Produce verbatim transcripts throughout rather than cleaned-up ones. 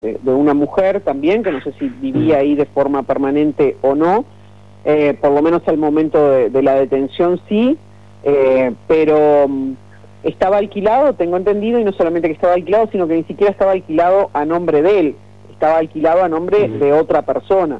de, de una mujer también, que no sé si vivía ahí de forma permanente o no, eh, por lo menos al momento de, de la detención sí, eh, pero um, estaba alquilado, tengo entendido, y no solamente que estaba alquilado, sino que ni siquiera estaba alquilado a nombre de él, estaba alquilado a nombre sí. de otra persona.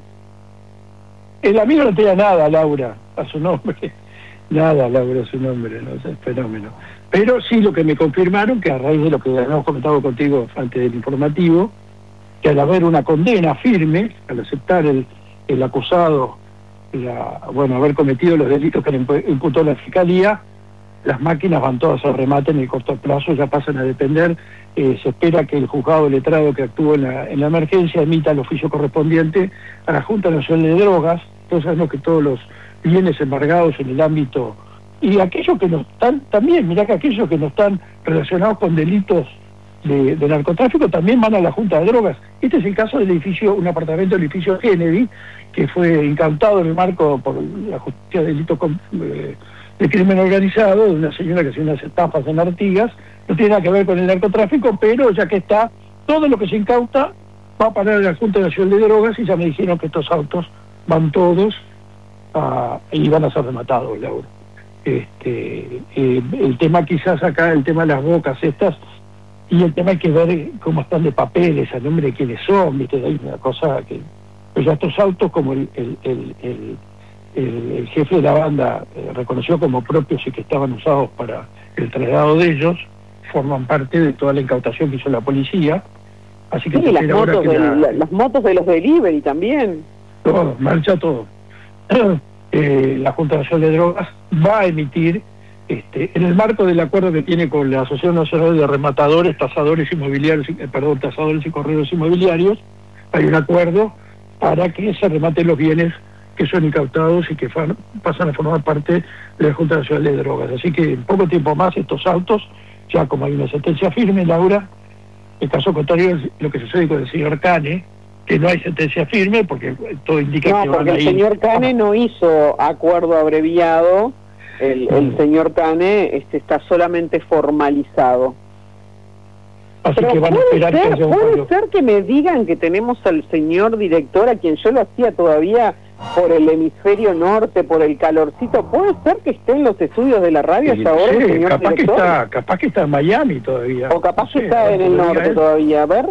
El amigo no tenía nada, Laura, a su nombre. Nada, Laura, a su nombre, no sé, fenómeno. Pero sí lo que me confirmaron, que a raíz de lo que habíamos comentado contigo antes del informativo, que al haber una condena firme, al aceptar el, el acusado, la, bueno, haber cometido los delitos que le imputó la Fiscalía, las máquinas van todas al remate en el corto plazo, ya pasan a depender. Eh, se espera que el juzgado letrado que actuó en la, en la emergencia emita el oficio correspondiente a la Junta Nacional de Drogas. Entonces sabemos que todos los bienes embargados en el ámbito, y aquellos que no están, también, mirá que aquellos que no están relacionados con delitos de, de narcotráfico también van a la Junta de Drogas. Este es el caso del edificio, un apartamento del edificio Kennedy, que fue incautado en el marco por la justicia de delito con, eh, de crimen organizado, de una señora que hacía unas estafas en Artigas. No tiene nada que ver con el narcotráfico, pero ya que está, todo lo que se incauta va a parar a la Junta Nacional de Drogas, y ya me dijeron que estos autos van todos a, y van a ser rematados, Laura. Este, eh, el tema quizás acá, el tema de las bocas estas, y el tema hay que ver cómo están de papeles, a nombre de quiénes son, ¿viste? Hay una cosa que... Pues ya estos autos, como el, el, el, el, el, el jefe de la banda eh, reconoció como propios y que estaban usados para el traslado de ellos, forman parte de toda la incautación que hizo la policía. Así que sí, las motos, que de, la, la, las motos de los delivery también. Todo, marcha todo. Eh, la Junta Nacional de Drogas va a emitir, este, en el marco del acuerdo que tiene con la Asociación Nacional de Rematadores, Tasadores Inmobiliarios, eh, perdón, Tasadores y Correos Inmobiliarios, hay un acuerdo para que se rematen los bienes que son incautados y que fan, pasan a formar parte de la Junta Nacional de Drogas. Así que en poco tiempo más estos autos, ya como hay una sentencia firme, Laura, el caso contrario es lo que sucede con el señor Cane, que no hay sentencia firme porque todo indica no, que van porque a el ir... señor Cane no hizo acuerdo abreviado, el, el mm. señor Cane este, está solamente formalizado. Así Pero que van a esperar ser, que haya un puede fallo. ser que me digan que tenemos al señor director, a quien yo lo hacía todavía por el hemisferio norte, por el calorcito, puede ser que esté en los estudios de la radio hasta ahora, sí, el señor capaz director. Que está, capaz que está en Miami todavía. O capaz no que sé, está en el norte él. todavía, a ver.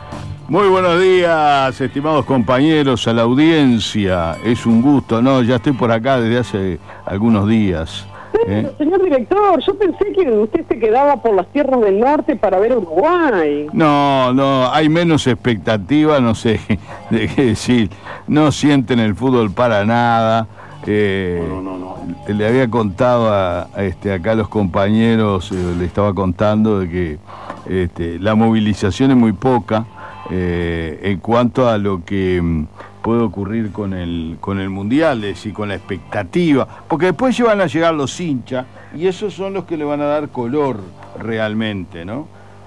Muy buenos días, estimados compañeros, a la audiencia. Es un gusto, ¿no? Ya estoy por acá desde hace algunos días. ¿Eh? Señor director, yo pensé que usted se quedaba por las tierras del norte para ver Uruguay. No, no, hay menos expectativa, no sé de qué decir. No sienten el fútbol para nada. Eh, no, no, no, no. Le había contado a, a este, acá a los compañeros, eh, le estaba contando de que este, la movilización es muy poca eh, en cuanto a lo que mm, puede ocurrir con el con el Mundial, es decir, con la expectativa, porque después ya van a llegar los hinchas y esos son los que le van a dar color realmente, ¿no?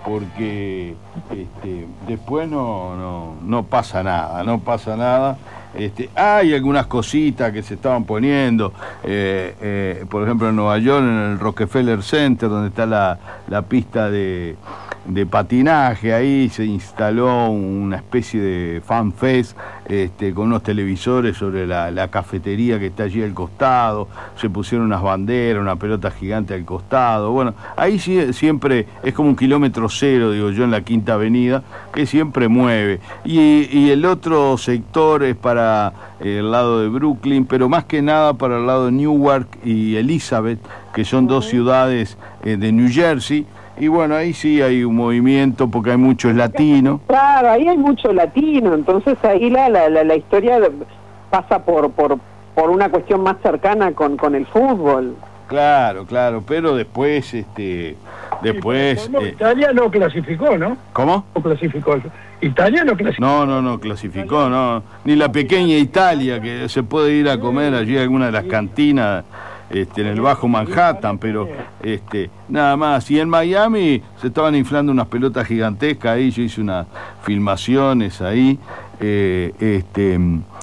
Porque este, después no, no, no pasa nada, no pasa nada. Este, hay algunas cositas que se estaban poniendo, eh, eh, por ejemplo en Nueva York, en el Rockefeller Center, donde está la, la pista de, de patinaje, ahí se instaló una especie de fan fest este, con unos televisores sobre la, la cafetería que está allí al costado, se pusieron unas banderas, una pelota gigante al costado. Bueno, ahí sí, siempre es como un kilómetro cero, digo yo, en la Quinta Avenida, que siempre mueve. Y, y el otro sector es para el lado de Brooklyn, pero más que nada para el lado de Newark y Elizabeth, que son dos ciudades eh, de New Jersey. Y bueno, ahí sí hay un movimiento porque hay muchos latinos. Claro, ahí hay mucho latino, entonces ahí la, la, la, la historia pasa por, por, por una cuestión más cercana con, con el fútbol. Claro, claro, pero después, este, después... Sí, eh, Italia no clasificó, ¿no? ¿Cómo? No clasificó. Italia no clasificó. No, no, no clasificó, no. Ni la pequeña Italia, que se puede ir a comer allí a alguna de las cantinas este, en el Bajo Manhattan, pero este, nada más. Y en Miami se estaban inflando unas pelotas gigantescas, ahí yo hice unas filmaciones ahí, eh, este...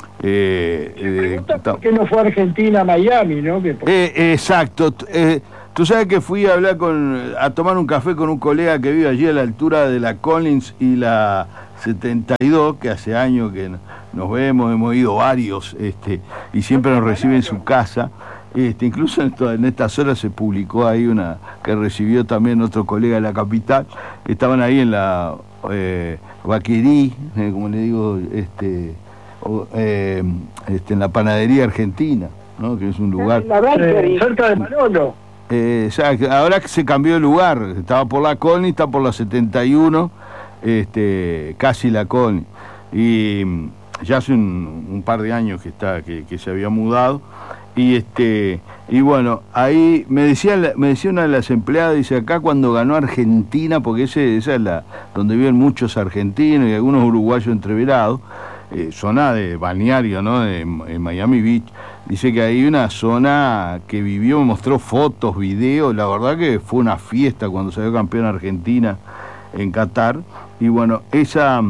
Eh, eh, ¿Por qué no fue Argentina a Miami, no? Eh, exacto. Eh, tú sabes que fui a hablar con, a tomar un café con un colega que vive allí a la altura de la Collins y la setenta y dos, que hace años que nos vemos, hemos ido varios, este, y siempre nos recibe en su casa. Este, incluso en, esto, en estas horas se publicó ahí una que recibió también otro colega de la capital. Estaban ahí en la eh, Vaquerí, eh, como le digo, este, o, eh, este, en la panadería argentina, ¿no? Que es un lugar... Eh, cerca de Manolo. Eh, o sea, ahora que se cambió de lugar, estaba por la Colni, está por la setenta y uno, este, casi la Colni. Y ya hace un, un par de años que está, que, que se había mudado. Y este, y bueno, ahí me decía, me decía una de las empleadas, dice, acá cuando ganó Argentina, porque ese, esa es la donde viven muchos argentinos y algunos uruguayos entreverados, eh, zona de balneario, ¿no? De, en Miami Beach. Dice que hay una zona que vivió, me mostró fotos, videos, la verdad que fue una fiesta cuando salió campeón Argentina en Qatar. Y bueno, esa,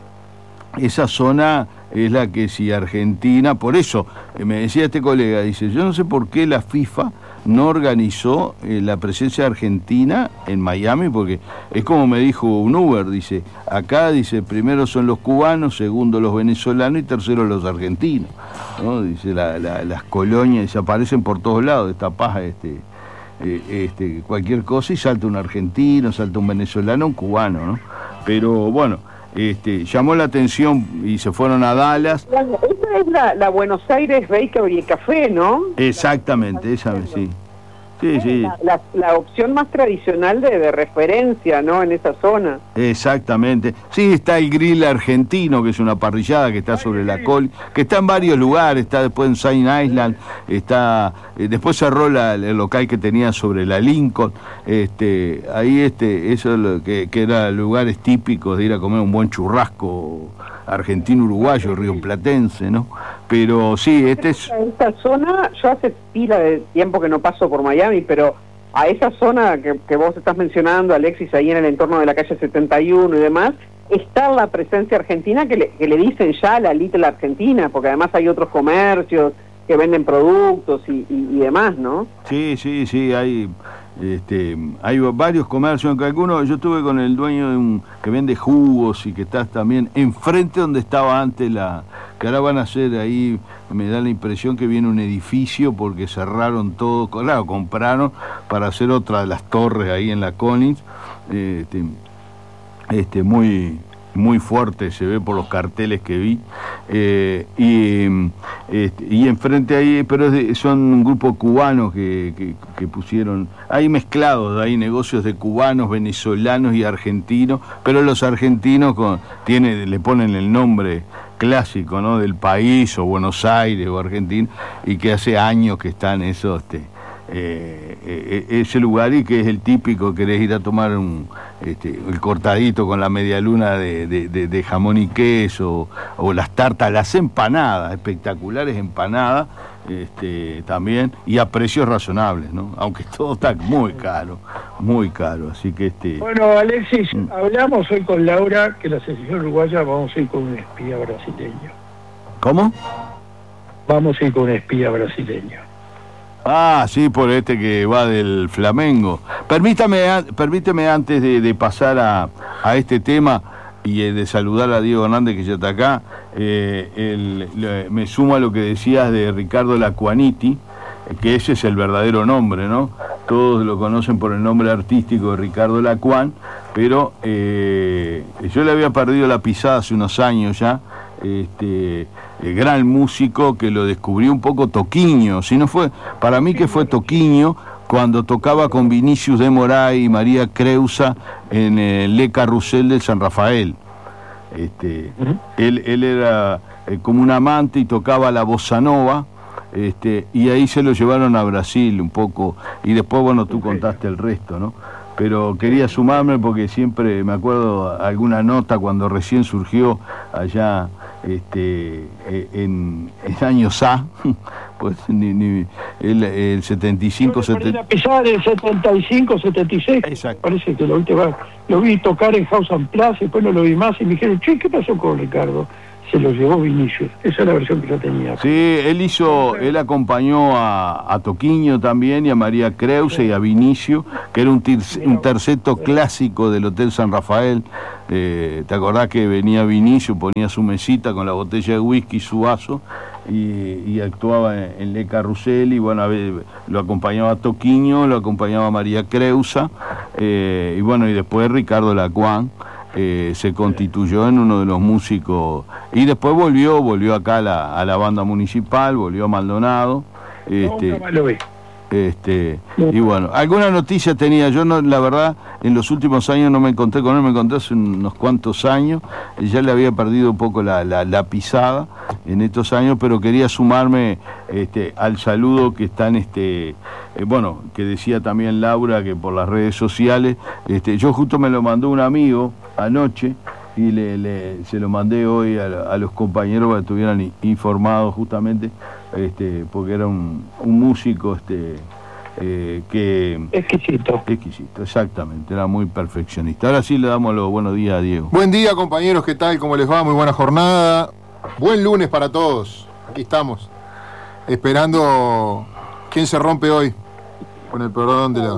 esa zona es la que si Argentina, por eso eh, me decía este colega, dice, yo no sé por qué la FIFA no organizó eh, la presencia argentina en Miami, porque es como me dijo un Uber, dice, acá dice, primero son los cubanos, segundo los venezolanos y tercero los argentinos, ¿no? Dice, la, la, las colonias se aparecen por todos lados, esta paja, este, eh, este, cualquier cosa y salta un argentino, salta un venezolano, un cubano, ¿no? Pero bueno, Este, llamó la atención y se fueron a Dallas. Esa es la, la Buenos Aires Bakery y Café, ¿no? Exactamente, esa, sí. Sí, sí. La, la, la opción más tradicional de, de referencia, ¿no? En esa zona. Exactamente. Sí, está el grill argentino, que es una parrillada que está sobre la col, que está en varios lugares, está después en Saint Island, está, eh, después cerró la, el local que tenía sobre la Lincoln, este, ahí este, eso es lo que, que era lugares típicos de ir a comer un buen churrasco argentino-uruguayo, rioplatense, ¿no? Pero sí, este es... En esta zona, yo hace pila de tiempo que no paso por Miami, pero a esa zona que, que vos estás mencionando, Alexis, ahí en el entorno de la calle setenta y uno y demás, está la presencia argentina que le, que le dicen ya la Little Argentina, porque además hay otros comercios que venden productos y, y, y demás, ¿no? Sí, sí, sí, hay... Este, hay varios comercios, aunque algunos, yo estuve con el dueño de un que vende jugos y que está también enfrente donde estaba antes la, que ahora van a hacer ahí, me da la impresión que viene un edificio porque cerraron todo, claro, compraron para hacer otra de las torres ahí en la Collins, este, este muy muy fuerte, se ve por los carteles que vi, eh, y, este, y enfrente ahí, pero es de, son un grupo cubano que, que, que pusieron, hay mezclados, hay negocios de cubanos, venezolanos y argentinos, pero los argentinos con, tiene, le ponen el nombre clásico, ¿no? Del país, o Buenos Aires, o Argentina, y que hace años que están esos... Este, Eh, eh, ese lugar y que es el típico, querés ir a tomar un, este, el cortadito con la media luna de, de, de, de jamón y queso, o las tartas, las empanadas, espectaculares empanadas, este, también, y a precios razonables, ¿no? Aunque todo está muy caro, muy caro, así que este... Bueno, Alexis, mm. hablamos hoy con Laura que la selección uruguaya vamos a ir con un espía brasileño. ¿Cómo? Vamos a ir con un espía brasileño. Ah, sí, por este que va del Flamengo. Permítame, permíteme antes de, de pasar a, a este tema y de saludar a Diego Hernández, que ya está acá, eh, el, le, me sumo a lo que decías de Ricardo Lacuaniti, que ese es el verdadero nombre, ¿no? Todos lo conocen por el nombre artístico de Ricardo Lacuán, pero eh, yo le había perdido la pisada hace unos años ya, este... el gran músico que lo descubrió un poco Toquinho, si no fue, para mí que fue Toquinho cuando tocaba con Vinicius de Moraes y María Creusa en el Le Carrusel del San Rafael. Este, uh-huh. él, él era eh, como un amante y tocaba la bossa nova, este, y ahí se lo llevaron a Brasil un poco, y después, bueno, tú contaste el resto, ¿no? Pero quería sumarme porque siempre me acuerdo alguna nota cuando recién surgió allá este, en, en años A, pues ni, ni, el, el setenta y cinco, setenta... A pesar del setenta y cinco, setenta y seis, exacto. Parece que lo, lo vi tocar en House and Plaza y después no lo vi más y me dijeron, che, ¿qué pasó con Ricardo? se lo llevó Vinicius. Esa es la versión que yo tenía. Sí, él hizo, él acompañó a, a Toquinho también y a María Creuse y a Vinicio, que era un, tir, un terceto clásico del Hotel San Rafael. Eh, ¿Te acordás que venía Vinicio, ponía su mesita con la botella de whisky, su vaso, y, y actuaba en, en Le Carrusel, y bueno, a ver, lo acompañaba Toquinho, lo acompañaba María Creusa, eh, y bueno, y después Ricardo Lacuán. Eh, se constituyó en uno de los músicos y después volvió volvió acá a la, a la banda municipal, volvió a Maldonado, este, este y bueno, alguna noticia tenía yo, no, la verdad en los últimos años no me encontré con él, me encontré hace unos cuantos años, ya le había perdido un poco la, la, la pisada en estos años, pero quería sumarme este, al saludo que están este eh, bueno, que decía también Laura que por las redes sociales, este, yo justo me lo mandó un amigo anoche y le, le, se lo mandé hoy a, a los compañeros para que estuvieran informados justamente, este, porque era un, un músico este, eh, que... Exquisito. Exquisito, exactamente, era muy perfeccionista. Ahora sí le damos los buenos días a Diego. Buen día, compañeros, ¿qué tal? ¿Cómo les va? Muy buena jornada. Buen lunes para todos. Aquí estamos, esperando quién se rompe hoy con el perdón de la...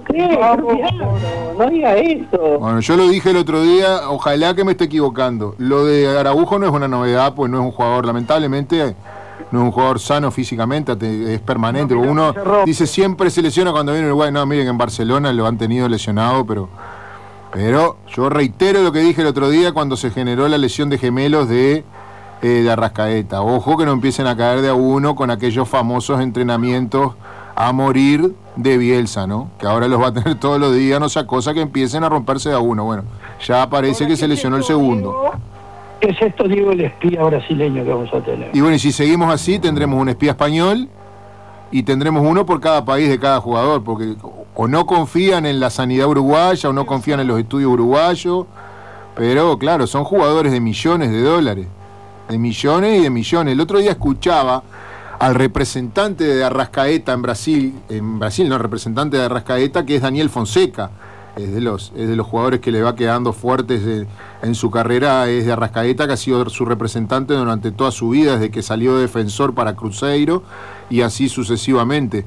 No diga eso. Bueno, yo lo dije el otro día, ojalá que me esté equivocando. Lo de Araujo no es una novedad, pues no es un jugador, lamentablemente, no es un jugador sano físicamente, es permanente. No, uno dice siempre se lesiona cuando viene Uruguay. No, miren, en Barcelona lo han tenido lesionado, pero, pero yo reitero lo que dije el otro día cuando se generó la lesión de gemelos de, eh, de Arrascaeta. Ojo que no empiecen a caer de a uno con aquellos famosos entrenamientos a morir de Bielsa, ¿no? Que ahora los va a tener todos los días, no sea cosa que empiecen a romperse de a uno. Bueno, ya parece que se lesionó el segundo. ¿Qué es esto, Diego, el espía brasileño que vamos a tener? Y bueno, y si seguimos así, tendremos un espía español y tendremos uno por cada país de cada jugador, porque o no confían en la sanidad uruguaya o no confían en los estudios uruguayos, pero claro, son jugadores de millones de dólares, de millones y de millones. El otro día escuchaba al representante de Arrascaeta en Brasil, en Brasil, no, representante de Arrascaeta, que es Daniel Fonseca, es de los, es de los jugadores que le va quedando fuertes de, en su carrera, es de Arrascaeta, que ha sido su representante durante toda su vida, desde que salió de Defensor para Cruzeiro, y así sucesivamente.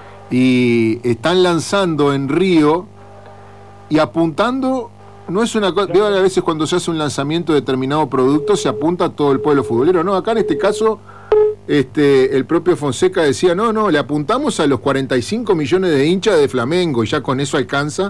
Y están lanzando en Río, y apuntando, no es una cosa, veo a veces cuando se hace un lanzamiento de determinado producto, se apunta a todo el pueblo futbolero, no, acá en este caso... Este, el propio Fonseca decía, no, no, le apuntamos a los cuarenta y cinco millones de hinchas de Flamengo y ya con eso alcanza.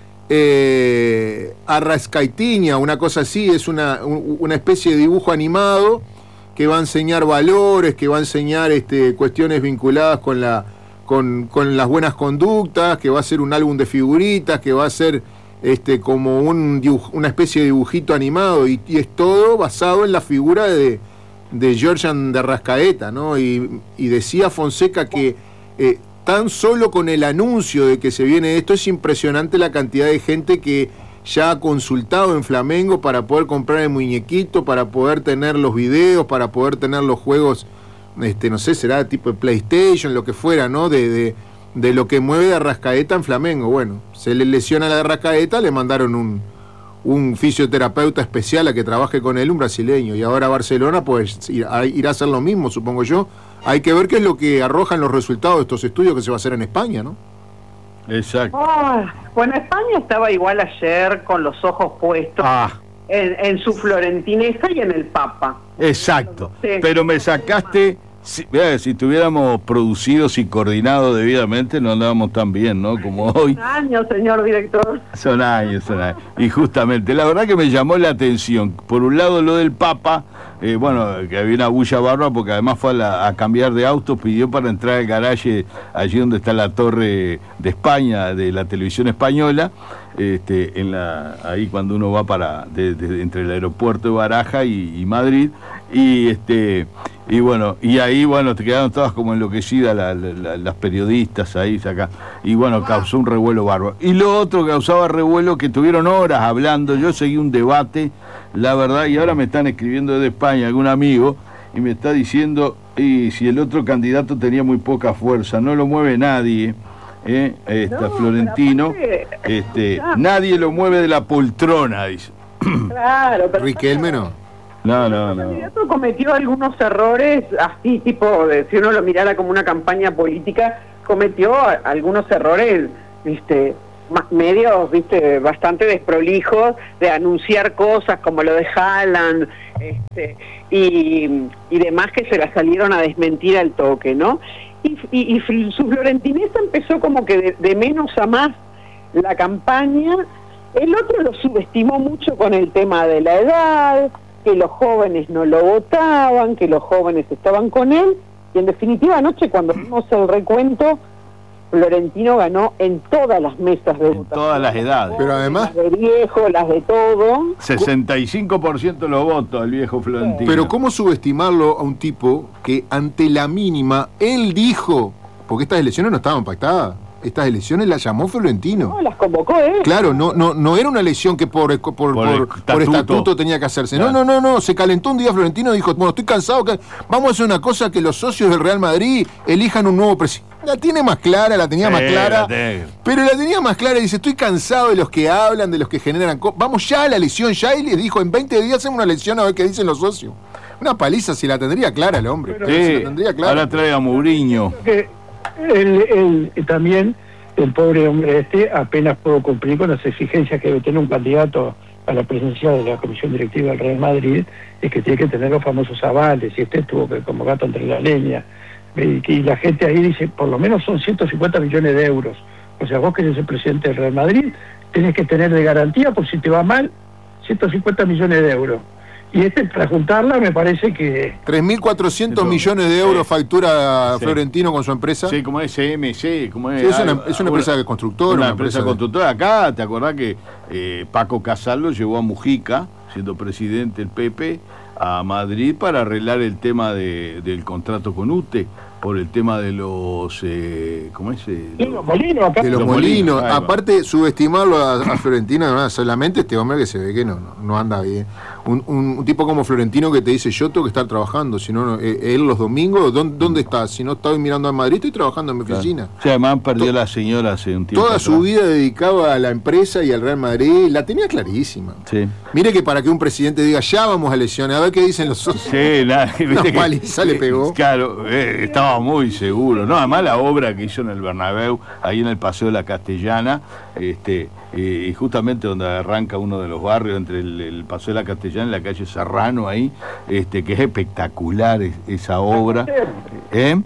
Eh, Arrascaitiña, una cosa así, es una, una especie de dibujo animado que va a enseñar valores, que va a enseñar este, cuestiones vinculadas con, la, con, con las buenas conductas, que va a ser un álbum de figuritas, que va a ser este, como un dibuj, una especie de dibujito animado y, y es todo basado en la figura de... de Georgian de Arrascaeta, ¿no? Y, y decía Fonseca que eh, tan solo con el anuncio de que se viene esto es impresionante la cantidad de gente que ya ha consultado en Flamengo para poder comprar el muñequito, para poder tener los videos, para poder tener los juegos, este, no sé, será tipo de PlayStation, lo que fuera, ¿no? De, de, de lo que mueve de Arrascaeta en Flamengo. Bueno, se le lesiona la de Arrascaeta, le mandaron un un fisioterapeuta especial a que trabaje con él, un brasileño, y ahora Barcelona pues irá a hacer lo mismo, supongo yo. Hay que ver qué es lo que arrojan los resultados de estos estudios que se va a hacer en España, ¿no? Exacto. Oh, bueno, España estaba igual ayer con los ojos puestos ah. en, en su florentinesa y en el Papa. Exacto, pero me sacaste... Si, si tuviéramos producidos y coordinado debidamente no andábamos tan bien, ¿no? Como hoy. Son años, señor director. Son años, son años. Y justamente, la verdad que me llamó la atención. Por un lado lo del Papa, eh, bueno, que había una bulla barba porque además fue a, la, a cambiar de auto, pidió para entrar al garaje allí donde está la torre de España, de la televisión española, este, en la, ahí cuando uno va para de, de, entre el aeropuerto de Baraja y, y Madrid, y este... Y bueno, y ahí, bueno, te quedaron todas como enloquecidas la, la, la, las periodistas ahí, acá. Y bueno, causó un revuelo bárbaro. Y lo otro que causaba revuelo, que tuvieron horas hablando, yo seguí un debate, la verdad, y ahora me están escribiendo desde España algún amigo, y me está diciendo, y si el otro candidato tenía muy poca fuerza, no lo mueve nadie, ¿eh? Está no, Florentino, aparte, este, nadie lo mueve de la poltrona, dice. Claro, pero... Riquelme no. No, no, no. El candidato cometió algunos errores, así tipo, de, si uno lo mirara como una campaña política, cometió a, algunos errores, viste, más medios, viste, bastante desprolijos, de anunciar cosas como lo de Haaland, este, y, y demás que se la salieron a desmentir al toque, ¿no? Y, y, y su florentinesa empezó como que de, de menos a más la campaña. El otro lo subestimó mucho con el tema de la edad, que los jóvenes no lo votaban, que los jóvenes estaban con él, y en definitiva anoche cuando vimos el recuento, Florentino ganó en todas las mesas de En votación. todas las edades. Pero además... Las de viejo, las de todo. sesenta y cinco por ciento de los votos el viejo Florentino. Pero ¿cómo subestimarlo a un tipo que ante la mínima, él dijo, porque estas elecciones no estaban pactadas, estas elecciones las llamó Florentino. No, las convocó él. Claro, no, no, no era una elección que por, por, por, por, estatuto. por estatuto tenía que hacerse. Claro. No, no, no, no, se calentó un día Florentino y dijo, bueno, estoy cansado, que vamos a hacer una cosa que los socios del Real Madrid elijan un nuevo presidente. La tiene más clara, la tenía Sí, más clara, la tengo. pero la tenía más clara y dice, estoy cansado de los que hablan, de los que generan... co- Vamos ya a la elección, ya, y le dijo, en veinte días hacemos una elección a ver qué dicen los socios. Una paliza, si la tendría clara el hombre. Pero- si Sí, la tendría clara. ahora trae a Mourinho. que él, él también, el pobre hombre este, apenas pudo cumplir con las exigencias que debe tener un candidato a la presidencia de la Comisión Directiva del Real Madrid, es que tiene que tener los famosos avales, y este estuvo que como gato entre la leña, y, y la gente ahí dice, por lo menos son ciento cincuenta millones de euros, o sea, vos que eres el presidente del Real Madrid, tenés que tener de garantía, por si te va mal, ciento cincuenta millones de euros. Y este, para juntarla, me parece que... tres mil cuatrocientos Sí, millones de euros sí. factura Sí. Florentino con su empresa. Sí, como es S M C, como es... Sí, es una- ah, es una empresa constructora, Una, una empresa empresa de- constructora. Acá, ¿te acordás que eh, Paco Casal lo llevó a Mujica, siendo presidente del P P, a Madrid para arreglar el tema de, del contrato con U T E, por el tema de los... Eh, ¿Cómo es? Eh, Y los molinos acá... De los Los molinos. molinos, ahí va. Aparte, subestimarlo a, a Florentino, no, solamente este hombre que se ve que no, no, no anda bien. Un, un, un tipo como Florentino que te dice, yo tengo que estar trabajando, si no, no, eh, él los domingos, ¿dónde, ¿dónde está? Si no estoy mirando a Madrid, estoy trabajando en mi oficina. O sea, además perdió To- la señora hace un tiempo Toda atrás. su vida dedicaba a la empresa y al Real Madrid, la tenía clarísima. Sí. Mire que para que un presidente diga, ya vamos a elecciones, a ver qué dicen los socios. Sí, nada, Una viste que- paliza le pegó. Claro, eh, estaba muy seguro. No, además la obra que hizo en el Bernabéu, ahí en el Paseo de la Castellana, este, eh, y justamente donde arranca uno de los barrios, entre el, el Paseo de la Castellana y la calle Serrano ahí, este, que es espectacular es- esa obra. ¿Eh?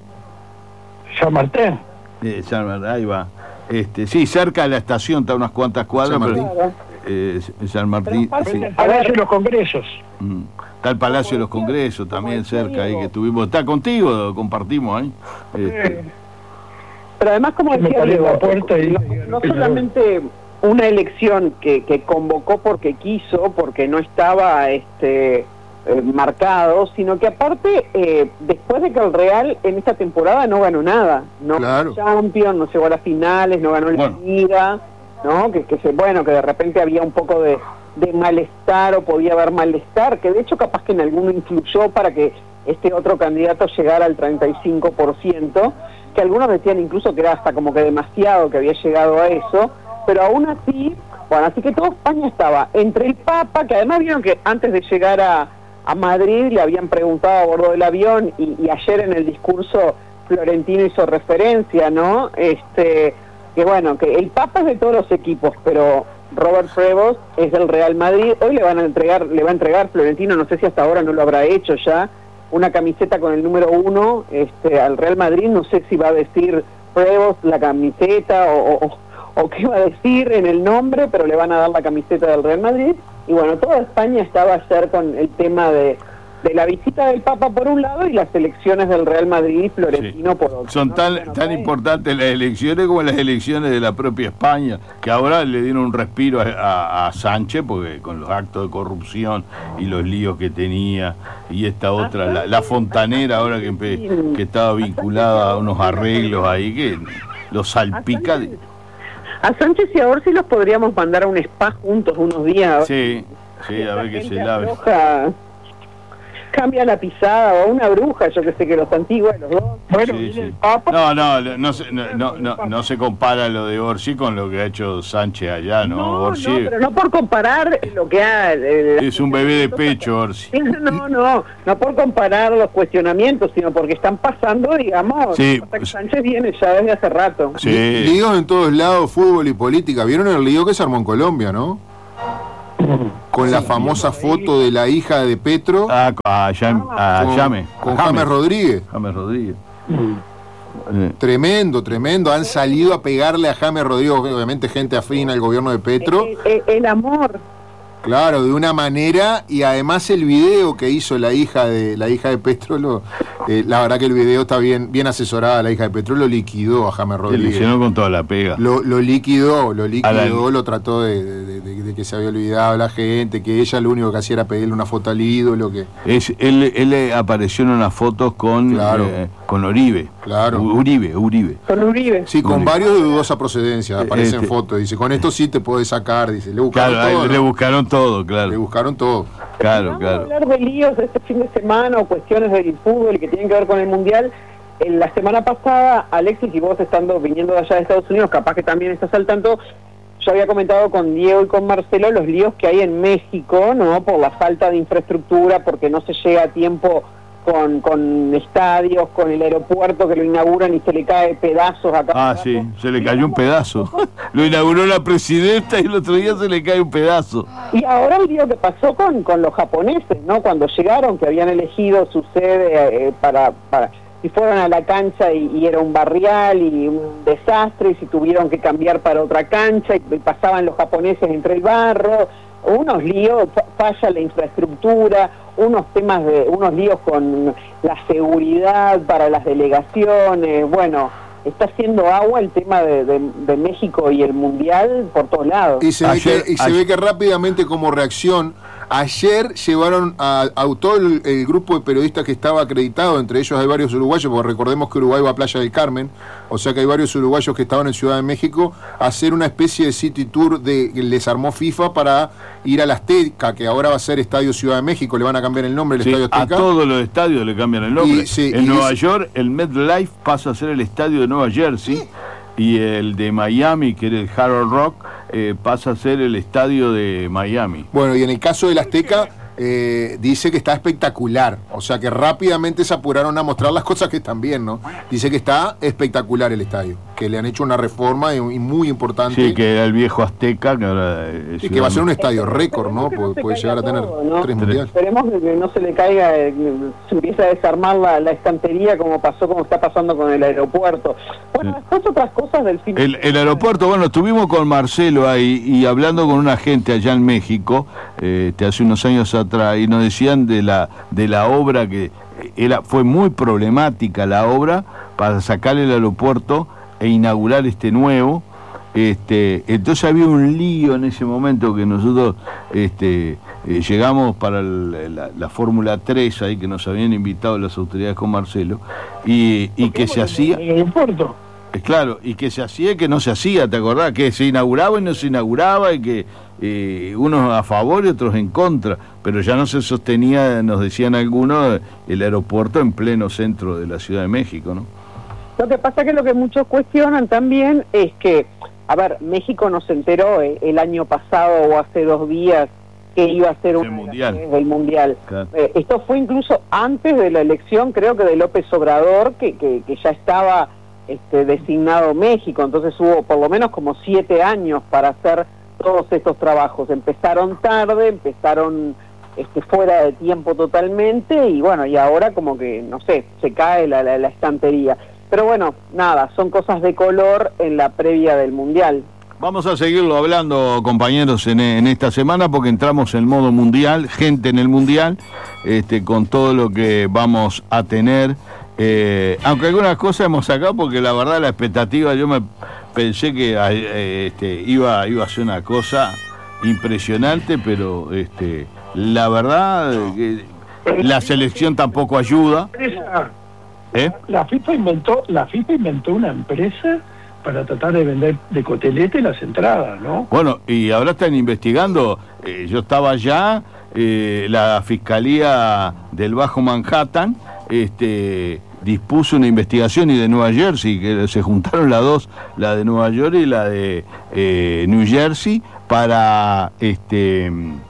Jean Martin. Eh, San Mar- ahí va. Este, sí, cerca de la estación, está a unas cuantas cuadras, San pero, Martín. eh, San Martín. Pero sí. El Palacio de los Congresos. Mm. Está el Palacio de los Congresos también cerca ahí que estuvimos. Está contigo, compartimos ahí. Este, Pero además, como Me decía paré en Diego, la puerta y no, dije, no que yo- solamente una elección que, que convocó porque quiso, porque no estaba este eh, marcado, sino que aparte, eh, después de que el Real en esta temporada no ganó nada, no Claro. ganó Champions, no llegó a las finales, no ganó la Bueno. Liga, ¿no? Que, que se, bueno, que de repente había un poco de, de malestar o podía haber malestar, que de hecho capaz que en alguno influyó para que este otro candidato llegara al treinta y cinco por ciento, que algunos decían incluso que era hasta como que demasiado que había llegado a eso, pero aún así, bueno, así que toda España estaba entre el Papa, que además vieron que antes de llegar a, a Madrid le habían preguntado a bordo del avión, y, y ayer en el discurso Florentino hizo referencia, ¿no? Este, que bueno, que el Papa es de todos los equipos, pero Robert Prevost es del Real Madrid. Hoy le van a entregar, le va a entregar Florentino, no sé si hasta ahora no lo habrá hecho ya, una camiseta con el número uno este, al Real Madrid. No sé si va a decir Prevost la camiseta o, o, o qué va a decir en el nombre, pero le van a dar la camiseta del Real Madrid. Y bueno, toda España estaba ayer con el tema de, de la visita del Papa por un lado y las elecciones del Real Madrid y Florentino Sí. por otro. Son ¿no? tan, Bueno, tan pues, importantes las elecciones como las elecciones de la propia España, que ahora le dieron un respiro a, a- a Sánchez, porque con los actos de corrupción y los líos que tenía, y esta otra, la, la fontanera ahora que, empe- que estaba vinculada a unos arreglos ahí, que los salpica. de- A Sánchez y a Orsi los podríamos mandar a un spa juntos unos días. Sí, sí, a ver que se lave. Afloja. cambia la pisada, o una bruja, yo que sé, que los antiguos, los dos. Bueno, Sí, viene sí. el Papa. No, no, no, se, no, no, no, no se compara lo de Orsi con lo que ha hecho Sánchez allá, ¿no? No, Orsi no, pero no por comparar lo que ha... eh, es un bebé de pecho, Orsi. No, no, no por comparar los cuestionamientos, sino porque están pasando, digamos, Sí. hasta que Sánchez viene ya desde hace rato. Sí. Líos en todos lados, fútbol y política. ¿Vieron el lío que se armó en Colombia, no? Con la famosa foto de la hija de Petro Ah, a, Jam- a con, James. con a James Rodríguez. James Rodríguez. Mm. Eh, Tremendo, tremendo. Han salido a pegarle a James Rodríguez, obviamente gente afín al gobierno de Petro. El, el- el amor. Claro, de una manera, y además el video que hizo la hija de la hija de Petro, lo, eh, la verdad que el video está bien, bien asesorada, la hija de Petro lo liquidó a James Se Rodríguez. lesionó con toda la pega. Lo, lo liquidó, lo A liquidó, la- lo trató de, de- de- de que se había olvidado la gente, que ella lo único que hacía era pedirle una foto al ídolo, que Es, él, él apareció en unas fotos con, Claro. eh, con Uribe. Claro. U- Uribe, Uribe. Con Uribe. sí, con Uribe. varios de dudosa procedencia, aparecen Este- fotos, dice, con esto sí te podés sacar, dice, le buscaron Claro, todo, le ¿no? buscaron todo, Le claro. buscaron todo. Claro, Vamos a claro. hablar de líos de este fin de semana o cuestiones del fútbol que tienen que ver con el Mundial. En la semana pasada, Alexis, y vos estando viniendo de allá de Estados Unidos, capaz que también estás al tanto, yo había comentado con Diego y con Marcelo los líos que hay en México, ¿no? Por la falta de infraestructura, porque no se llega a tiempo con, con estadios, con el aeropuerto que lo inauguran y se le cae pedazos acá. Ah, sí, se le cayó un pedazo. Lo inauguró la presidenta y el otro día se le cae un pedazo. Y ahora el lío que pasó con, con los japoneses, ¿no? Cuando llegaron, que habían elegido su sede eh, para, para... Y fueron a la cancha y, y era un barrial y un desastre, y si tuvieron que cambiar para otra cancha, y pasaban los japoneses entre el barro, unos líos, fa- falla la infraestructura, unos temas de, unos líos con la seguridad para las delegaciones, bueno... Está haciendo agua el tema de, de, de México y el Mundial por todos lados. Y se, Ayer- ve, que, y se ayer- ve que rápidamente como reacción, ayer llevaron a, a todo el, el grupo de periodistas que estaba acreditado, entre ellos hay varios uruguayos, porque recordemos que Uruguay va a Playa del Carmen, o sea que hay varios uruguayos que estaban en Ciudad de México, a hacer una especie de city tour de, que les armó FIFA para ir al Azteca, que ahora va a ser Estadio Ciudad de México, le van a cambiar el nombre del Sí, Estadio a Azteca. todos los estadios le cambian el nombre. Y, sí, en y Nueva es- York, el MetLife pasa a ser el estadio de Nueva Jersey. Y el de Miami, que era el Hard Rock, eh, pasa a ser el estadio de Miami. Bueno, y en el caso del Azteca, eh, dice que está espectacular. O sea que rápidamente se apuraron a mostrar las cosas que están bien, ¿no? Dice que está espectacular el estadio, que le han hecho una reforma y, y muy importante. Sí, que era el viejo Azteca, que ahora es y que va a ser un Ciudad- estadio récord, ¿no? Esperemos que no Puede, se puede caiga llegar a tener todo, ¿no? tres mundiales. Esperemos que no se le caiga, eh, se empieza a desarmar la, la estantería como pasó, como está pasando con el aeropuerto. Bueno, Sí. después otras cosas del fin de El, semana. el aeropuerto, bueno, estuvimos con Marcelo ahí y hablando con una gente allá en México, eh, este, hace unos años atrás, y nos decían de la de la obra que era fue muy problemática la obra para sacar el aeropuerto e inaugurar este nuevo. Este, entonces había un lío en ese momento que nosotros este, eh, llegamos para el- la, la Fórmula tres ahí que nos habían invitado las autoridades con Marcelo y, y que se hacía. En el aeropuerto. Eh, Claro, y que se hacía y que no se hacía, ¿te acordás? Que se inauguraba y no se inauguraba y que eh, unos a favor y otros en contra, pero ya no se sostenía, nos decían algunos, el aeropuerto en pleno centro de la Ciudad de México, ¿no? Lo que pasa que lo que muchos cuestionan también es que, a ver, México no se enteró eh, el año pasado o hace dos días que iba a ser El una de las Mundial. sedes del Mundial. Claro. Eh, esto fue incluso antes de la elección, creo que de López Obrador, que, que, que ya estaba este, designado México, entonces hubo por lo menos como siete años para hacer todos estos trabajos. Empezaron tarde, empezaron este, fuera de tiempo totalmente y bueno, y ahora como que, no sé, se cae la, la, la estantería. Pero bueno, nada, son cosas de color en la previa del Mundial. Vamos a seguirlo hablando, compañeros, en, en esta semana porque entramos en modo mundial, gente en el mundial, este, con todo lo que vamos a tener. Eh, aunque algunas cosas hemos sacado porque la verdad la expectativa, yo me pensé que eh, este, iba, iba a ser una cosa impresionante, pero este, la verdad eh, la selección tampoco ayuda. Esa- ¿Eh? La FIFA inventó, la FIFA inventó una empresa para tratar de vender de cotelete las entradas, ¿no? Bueno, y ahora están investigando, eh, yo estaba allá, eh, la Fiscalía del Bajo Manhattan este, dispuso una investigación, y de Nueva Jersey, que se juntaron las dos, la de Nueva York y la de eh, New Jersey, para este,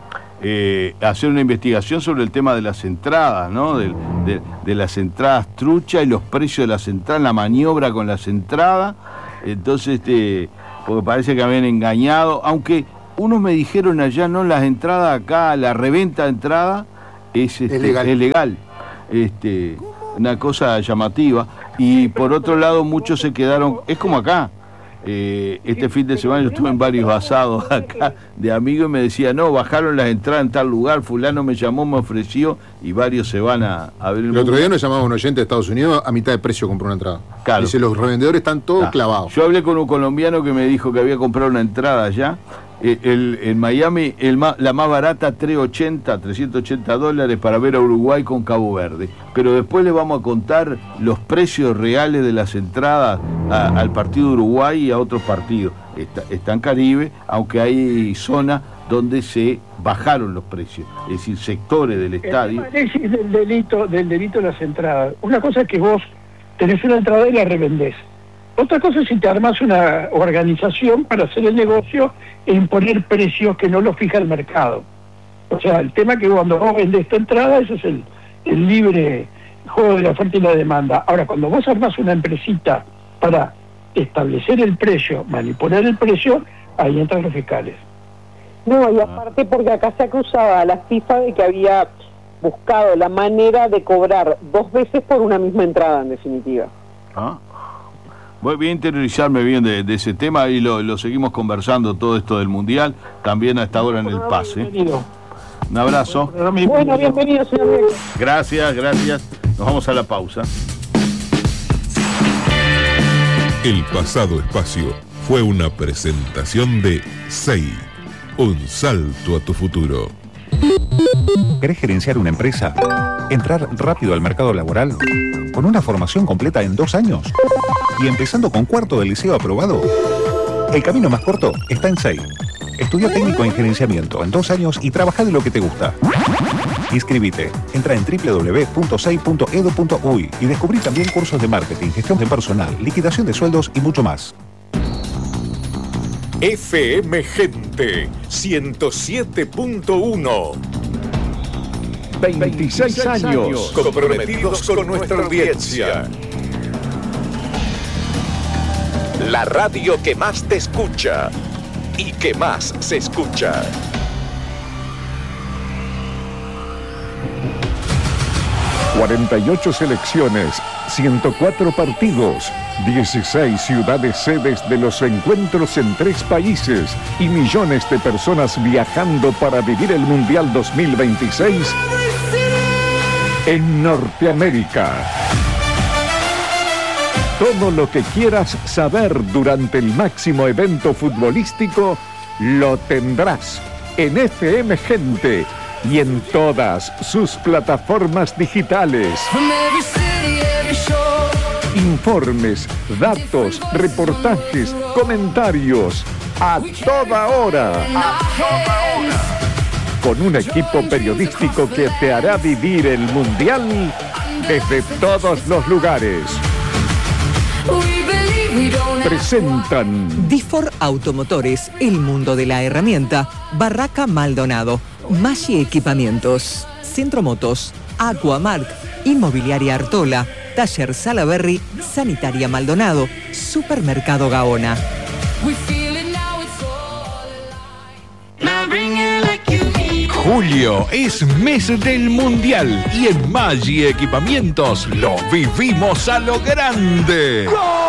eh, hacer una investigación sobre el tema de las entradas, ¿no? De, de, de las entradas trucha y los precios de las entradas, la maniobra con las entradas. Entonces, este, porque parece que habían engañado, aunque unos me dijeron allá, no, las entradas acá, la reventa de entrada es, este, es legal. Es legal. Este, una cosa llamativa. Y por otro lado, muchos se quedaron, es como acá. Eh, este fin de semana yo estuve en varios asados acá de amigos y me decía, no, bajaron las entradas en tal lugar, fulano me llamó, me ofreció, y varios se van a, a ver el, el otro día nos llamaba un oyente de Estados Unidos, a mitad de precio compró una entrada. Claro. Dice, los revendedores están todos Ah, clavados. Yo hablé con un colombiano que me dijo que había comprado una entrada allá. Eh, el, en Miami, el ma, la más barata, trescientos ochenta, trescientos ochenta dólares para ver a Uruguay con Cabo Verde. Pero después les vamos a contar los precios reales de las entradas a, al partido de Uruguay y a otros partidos. Está, está en Caribe, aunque hay zonas donde se bajaron los precios, es decir, sectores del estadio. El tema del delito, del delito de las entradas. Una cosa es que vos tenés una entrada y la revendés. Otra cosa es si te armás una organización para hacer el negocio e imponer precios que no los fija el mercado. O sea, el tema que cuando vos vendés tu entrada, eso es el, el libre juego de la oferta y la demanda. Ahora, cuando vos armás una empresita para establecer el precio, manipular el precio, ahí entran los fiscales. No, y aparte porque acá se acusaba a la FIFA de que había buscado la manera de cobrar dos veces por una misma entrada, en definitiva. Ah. Voy a interiorizarme bien de, de ese tema y lo, lo seguimos conversando, todo esto del Mundial, también a esta hora en el pase. Un abrazo. Bueno, bienvenido, señor Miguel. Gracias, gracias. Nos vamos a la pausa. El pasado espacio fue una presentación de S E I. Un salto a tu futuro. ¿Querés gerenciar una empresa? ¿Entrar rápido al mercado laboral? ¿Con una formación completa en dos años? ¿Y empezando con cuarto de liceo aprobado? El camino más corto está en S E I. Estudia técnico en gerenciamiento en dos años y trabaja de lo que te gusta. Inscribite. Entra en doble u doble u doble u punto sei punto edu punto uy y descubrí también cursos de marketing, gestión de personal, liquidación de sueldos y mucho más. F M Gente ciento siete punto uno. veintiséis años comprometidos con nuestra audiencia. La radio que más te escucha y que más se escucha. cuarenta y ocho selecciones, ciento cuatro partidos, dieciséis ciudades sedes de los encuentros en tres países y millones de personas viajando para vivir el Mundial dos mil veintiséis en Norteamérica. Todo lo que quieras saber durante el máximo evento futbolístico lo tendrás en F M Gente y en todas sus plataformas digitales. Informes, datos, reportajes, comentarios, a toda hora. A toda hora. Con un equipo periodístico que te hará vivir el Mundial desde todos los lugares. Presentan Difor Automotores, el mundo de la herramienta. Barraca Maldonado, Maggi Equipamientos, Centro Motos, Aquamark, Inmobiliaria Artola, Taller Salaberry, Sanitaria Maldonado, Supermercado Gaona. Julio es mes del Mundial y en Maggi Equipamientos lo vivimos a lo grande.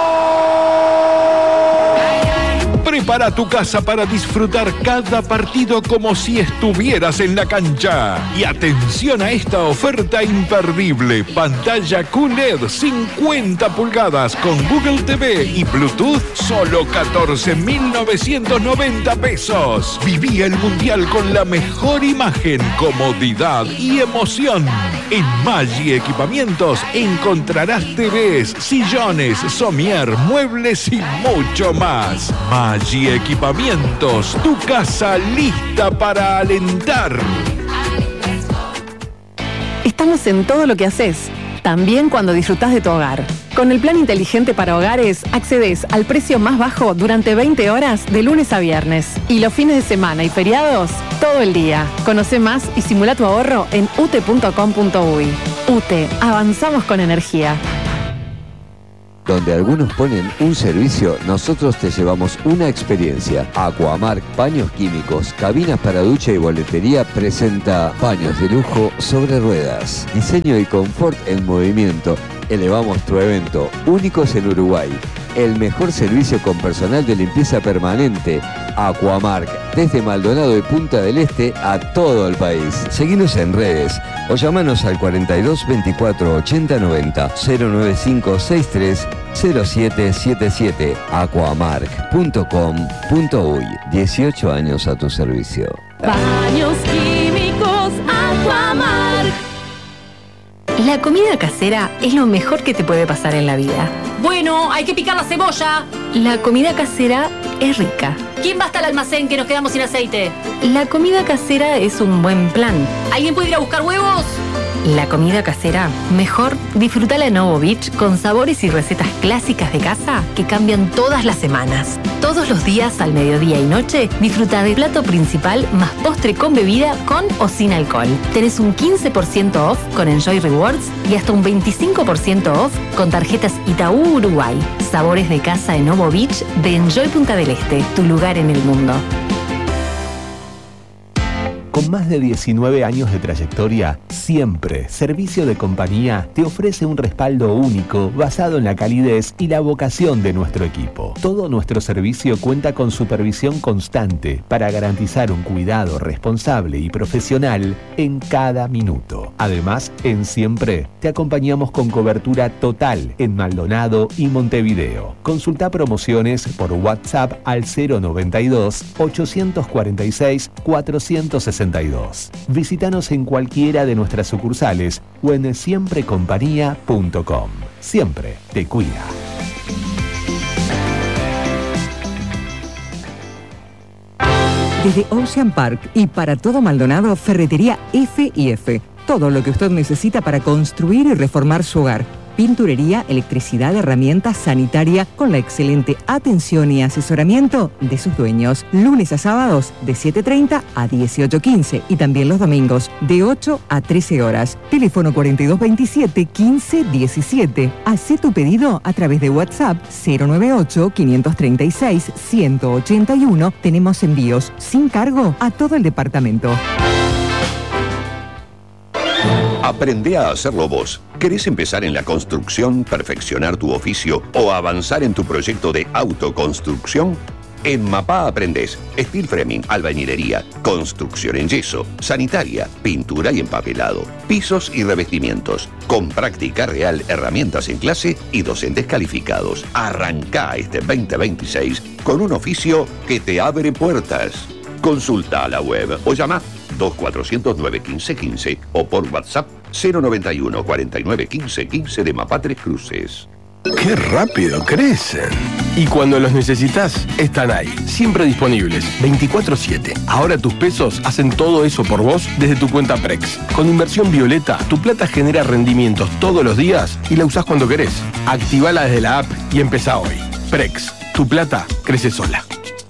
Prepara tu casa para disfrutar cada partido como si estuvieras en la cancha. Y atención a esta oferta imperdible. Pantalla Q L E D cincuenta pulgadas con Google T V y Bluetooth, solo catorce mil novecientos noventa pesos. Viví el Mundial con la mejor imagen, comodidad y emoción. En Maggi Equipamientos encontrarás T Vs, sillones, somier, muebles y mucho más. Maggi Equipamientos, tu casa lista para alentar. Estamos en todo lo que haces, también cuando disfrutás de tu hogar. Con el plan inteligente para hogares, accedes al precio más bajo durante veinte horas de lunes a viernes. Y los fines de semana y feriados, todo el día. Conoce más y simula tu ahorro en u t punto com punto u y. U T, avanzamos con energía. Donde algunos ponen un servicio, nosotros te llevamos una experiencia. Aquamark Paños Químicos, cabinas para ducha y boletería presenta paños de lujo sobre ruedas. Diseño y confort en movimiento. Elevamos tu evento, únicos en Uruguay. El mejor servicio con personal de limpieza permanente. Aquamark, desde Maldonado y Punta del Este a todo el país. Seguinos en redes o llamanos al cuarenta y dos veinticuatro ochenta noventa cero nueve cinco sesenta y tres cero siete siete siete. aquamark punto com punto u y. dieciocho años a tu servicio. Baños químicos Aquamark. La comida casera es lo mejor que te puede pasar en la vida. Bueno, hay que picar la cebolla. La comida casera es rica. ¿Quién va hasta el almacén que nos quedamos sin aceite? La comida casera es un buen plan. ¿Alguien puede ir a buscar huevos? La comida casera, mejor disfrútala en Novo Beach con sabores y recetas clásicas de casa que cambian todas las semanas. Todos los días al mediodía y noche disfruta de plato principal más postre con bebida con o sin alcohol. Tenés un quince por ciento off con Enjoy Rewards y hasta un veinticinco por ciento off con tarjetas Itaú Uruguay. Sabores de casa en Novo Beach de Enjoy Punta del Este, tu lugar en el mundo. Con más de diecinueve años de trayectoria, siempre Servicio de Compañía te ofrece un respaldo único basado en la calidez y la vocación de nuestro equipo. Todo nuestro servicio cuenta con supervisión constante para garantizar un cuidado responsable y profesional en cada minuto. Además, en Siempre te acompañamos con cobertura total en Maldonado y Montevideo. Consulta promociones por WhatsApp al cero noventa y dos ochocientos cuarenta y seis cuatrocientos sesenta y dos. Visítanos en cualquiera de nuestras sucursales o en siempre compañía punto com. Siempre te cuida. Desde Ocean Park y para todo Maldonado, Ferretería F y F. Todo lo que usted necesita para construir y reformar su hogar. Pinturería, electricidad, herramientas, sanitaria, con la excelente atención y asesoramiento de sus dueños. Lunes a sábados de siete treinta a dieciocho quince y también los domingos de ocho a trece horas. Teléfono cuarenta y dos veintisiete quince diecisiete. Hacé tu pedido a través de WhatsApp cero noventa y ocho quinientos treinta y seis ciento ochenta y uno. Tenemos envíos sin cargo a todo el departamento. Aprende a hacerlo vos. ¿Querés empezar en la construcción, perfeccionar tu oficio o avanzar en tu proyecto de autoconstrucción? En MAPA aprendés steel framing, albañilería, construcción en yeso, sanitaria, pintura y empapelado, pisos y revestimientos, con práctica real, herramientas en clase y docentes calificados. Arrancá este veinte veintiséis con un oficio que te abre puertas. Consulta a la web o llama dos cuatrocientos nueve quince quince o por WhatsApp cero noventa y uno cuarenta y nueve quince quince de MAPA Tres Cruces. ¡Qué rápido crecen! Y cuando los necesitas, están ahí, siempre disponibles, veinticuatro siete. Ahora tus pesos hacen todo eso por vos desde tu cuenta Prex. Con Inversión Violeta, tu plata genera rendimientos todos los días y la usás cuando querés. Activala desde la app y empezá hoy. Prex, tu plata crece sola.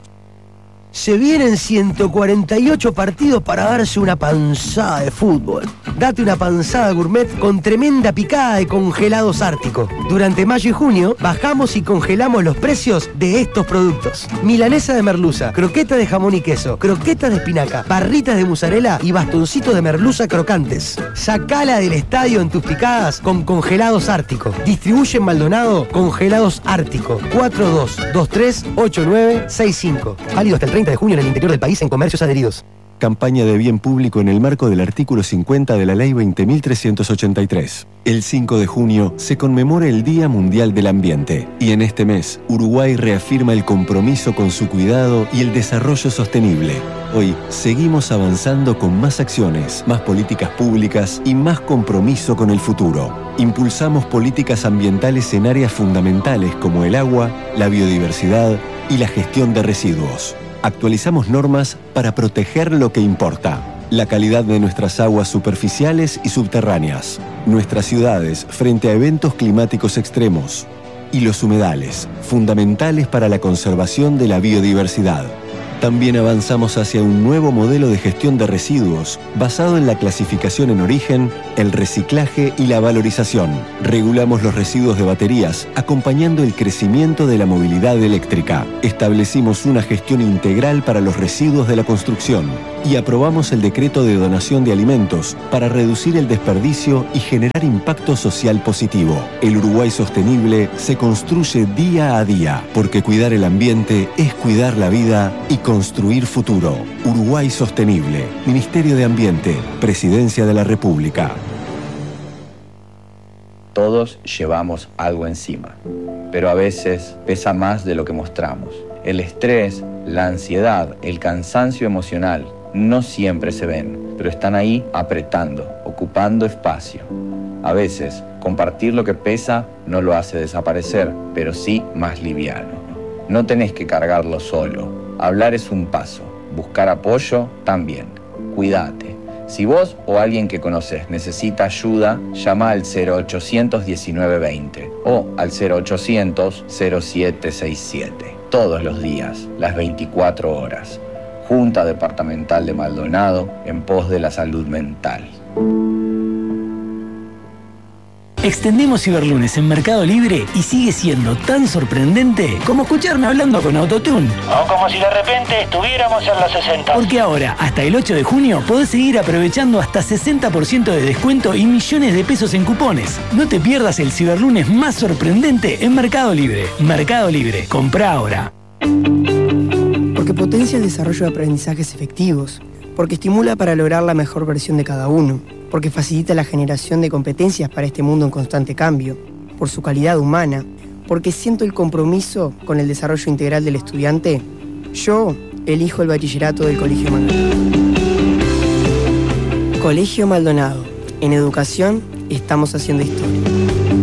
Se vienen ciento cuarenta y ocho partidos para darse una panzada de fútbol. Date una panzada gourmet con tremenda picada de congelados árticos. Durante mayo y junio bajamos y congelamos los precios de estos productos. Milanesa de merluza, croqueta de jamón y queso, croquetas de espinaca, barritas de mozzarella y bastoncitos de merluza crocantes. Sacala del estadio en tus picadas con congelados árticos. Distribuye en Maldonado Congelados Ártico. cuatro dos dos tres ocho nueve seis cinco. Válido hasta el treinta de junio en el interior del país en comercios adheridos. Campaña de bien público en el marco del artículo cincuenta de la Ley veinte mil trescientos ochenta y tres. El cinco de junio se conmemora el Día Mundial del Ambiente y en este mes Uruguay reafirma el compromiso con su cuidado y el desarrollo sostenible. Hoy seguimos avanzando con más acciones, más políticas públicas y más compromiso con el futuro. Impulsamos políticas ambientales en áreas fundamentales como el agua, la biodiversidad y la gestión de residuos. Actualizamos normas para proteger lo que importa. la calidad de nuestras aguas superficiales y subterráneas, nuestras ciudades frente a eventos climáticos extremos y los humedales, fundamentales para la conservación de la biodiversidad. También avanzamos hacia un nuevo modelo de gestión de residuos basado en la clasificación en origen, el reciclaje y la valorización. Regulamos los residuos de baterías, acompañando el crecimiento de la movilidad eléctrica. Establecimos una gestión integral para los residuos de la construcción y aprobamos el decreto de donación de alimentos para reducir el desperdicio y generar impacto social positivo. El Uruguay sostenible se construye día a día, porque cuidar el ambiente es cuidar la vida y construir futuro. Uruguay Sostenible, Ministerio de Ambiente, Presidencia de la República. Todos llevamos algo encima, pero a veces pesa más de lo que mostramos. El estrés, la ansiedad, el cansancio emocional no siempre se ven, pero están ahí apretando, ocupando espacio. A veces, compartir lo que pesa no lo hace desaparecer, pero sí más liviano. No tenés que cargarlo solo. Hablar es un paso, buscar apoyo también. Cuídate. Si vos o alguien que conoces necesita ayuda, llama al cero ochocientos diecinueve veinte o al cero ochocientos cero siete sesenta y siete. Todos los días, las veinticuatro horas. Junta Departamental de Maldonado en pos de la salud mental. Extendemos Ciberlunes en Mercado Libre y sigue siendo tan sorprendente como escucharme hablando con Autotune. O como si de repente estuviéramos en los sesenta. Porque ahora, hasta el ocho de junio, podés seguir aprovechando hasta sesenta por ciento de descuento y millones de pesos en cupones. No te pierdas el Ciberlunes más sorprendente en Mercado Libre. Mercado Libre. Comprá ahora. Porque potencia el desarrollo de aprendizajes efectivos. Porque estimula para lograr la mejor versión de cada uno. Porque facilita la generación de competencias para este mundo en constante cambio, por su calidad humana, porque siento el compromiso con el desarrollo integral del estudiante, yo elijo el bachillerato del Colegio Maldonado. Colegio Maldonado. En educación estamos haciendo historia.